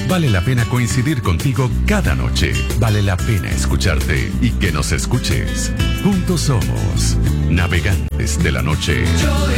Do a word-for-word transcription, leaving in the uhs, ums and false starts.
Vale la pena coincidir contigo cada noche. Vale la pena escucharte y que nos escuches. Juntos somos Navegantes de la Noche. Yo